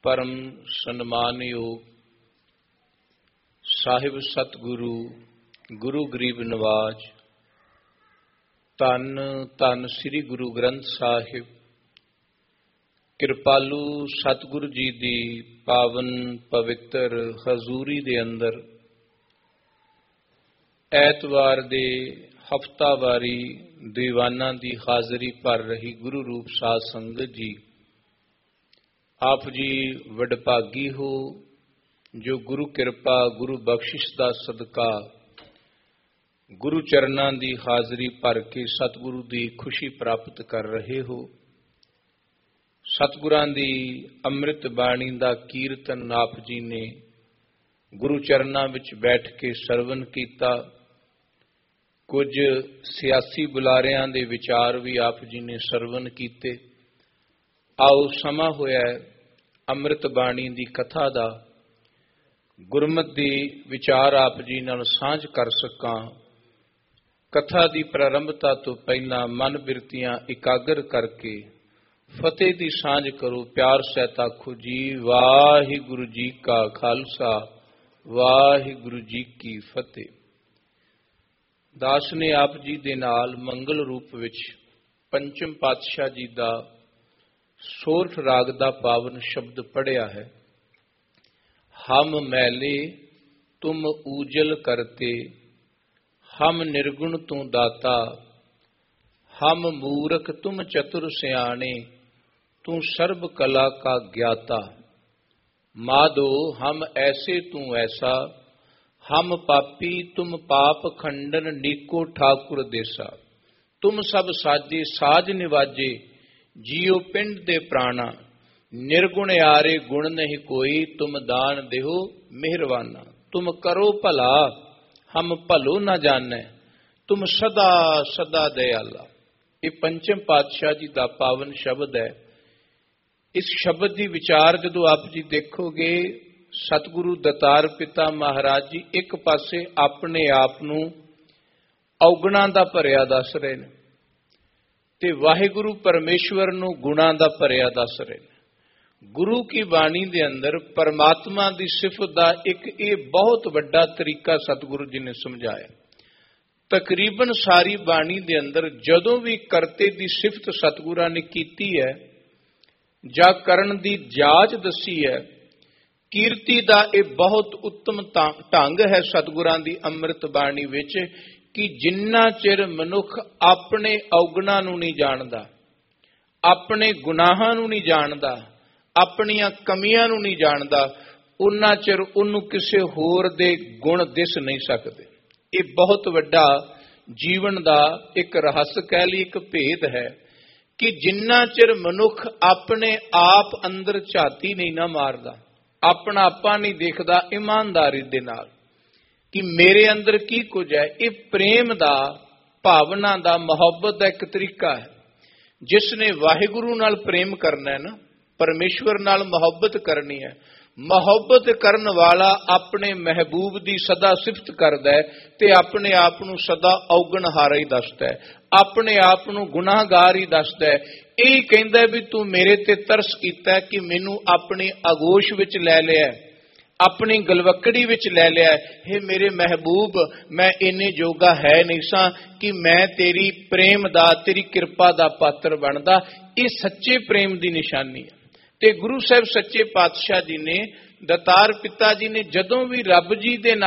परम सन्मानयोग साहिब सतगुरु गुरु गरीब नवाज धन धन श्री गुरु ग्रंथ साहिब कृपालू सतगुरु जी दी पावन पवित्र हजूरी दे अंदर ऐतवार दे हफ्तावारी दीवाना दी हाजरी भर रही गुरु रूप साध संगत जी, आप जी वडभागी हो जो गुरु कृपा गुरु बख्शिश दा सदका गुरु चरनां दी हाजरी भर के सतगुरु दी खुशी प्राप्त कर रहे हो। सतगुरां दी अमृत बाणी दा कीर्तन आप जी ने गुरु चरनां विच बैठ के सरवण कीता। कुछ सियासी बुलारियां दे विचार भी आप जी ने सरवण कीते। आओ समा होया अमृत बाणी दी कथा दा, गुरमत दी विचार आप जी नाल सांझ कर सकां। कथा दी प्रारंभता तो पहला मन बिरतियां इकागर करके फतेह दी सांझ करो। प्यार सहित आखो जी वाहिगुरु जी का खालसा वाहिगुरु जी की फतेह। दास ने आप जी दे नाल मंगल रूप विच पंचम पातशाह जी दा सोरठ राग दा पावन शब्द पढ़िया है। हम मैले तुम ऊजल करते, हम निर्गुण तू दाता, हम मूरख तुम चतुर सियाणे, तू सर्व कला का ज्ञाता। माधो हम ऐसे तू ऐसा, हम पापी तुम पाप खंडन नीको ठाकुर देसा। तुम सब साजे साज निवाजे, जियो पिंड दे प्राणा। निर्गुण यारे गुण नहीं कोई, तुम दान देहो मेहरवाना। तुम करो भला हम भलो न जाने, तुम सदा सदा दयाला। ये पंचम पातशाह जी का पावन शब्द है। इस शब्द की विचार जदों आप जी देखोगे, सतगुरु दतार पिता महाराज जी एक पासे अपने आप नूं औगुणां दा भरिया दस रहे ने ते वाहिगुरु परमेश्वर नूं गुणां दा भरिया दस रहे ने। गुरु की बाणी दे अंदर परमात्मा दी सिफत दा एक ये बहुत वड्डा तरीका सतगुरु जी ने समझाया। तकरीबन सारी बाणी दे अंदर जदों भी करते दी सिफत सतगुरां ने कीती है जां करन दी जाच दसी है, कीर्ति दा ये बहुत उत्तम ढंग है सतगुरां दी अमृत बाणी विच कि जिन्ना चिर मनुख अपने औगुणां नूं नहीं जानदा, अपने गुनाहां नूं नहीं जानदा, अपनियां कमियां नूं नहीं जानदा, उन्ना चिर उन्नूं किसे होर दे गुण दिस नहीं सकदे। ये बहुत वड्डा जीवन दा एक रहस्य कह लई, एक भेद है कि जिन्ना चिर मनुख अपने आप अंदर झाती नहीं ना मारदा, अपना आपा नहीं देखदा ईमानदारी दे नाल कि मेरे अंदर की कुछ है। ये प्रेम दा, भावना दा, मुहब्बत दा एक तरीका है। जिसने वाहिगुरु नाल प्रेम करना है ना, परमेश्वर नाल मुहब्बत करनी है, मुहब्बत करन वाला अपने महबूब दी सदा सिफत करदा है ते अपने आप नूं सदा औगणहारा ही दसदा है, अपने आप नूं गुनाहगार ही दसदा है। यही कहंदा भी तू मेरे ते तरस कीता कि मैनू अपनी आगोश विच लै लिया, अपनी गलवकड़ी विच लै लिया। हे मेरे महबूब, मैं इन्ने जोगा है नहीं सा कि मैं तेरी प्रेम दा, तेरी कृपा दा पात्र बनदा। ये सच्चे प्रेम दी निशानी है। ते गुरु साहब सच्चे पातशाह जी ने, दतार पिता जी ने जदों भी रब जी दे